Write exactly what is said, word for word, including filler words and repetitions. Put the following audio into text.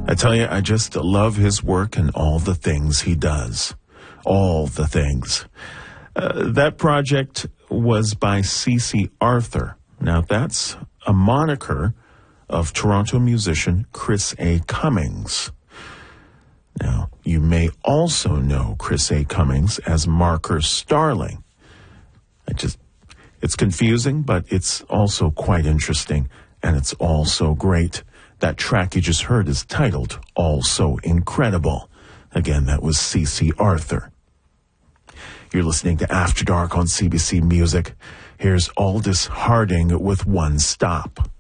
I tell you, I just love his work and all the things he does. All the things. Uh, that project was by C C Arthur. Now, that's a moniker of Toronto musician Chris A. Cummings. Now, you may also know Chris A. Cummings as Marker Starling. I just, it's confusing, but it's also quite interesting, and it's all so great. That track you just heard is titled All So Incredible. Again, that was C C Arthur. You're listening to After Dark on C B C Music. Here's Aldous Harding with One Stop.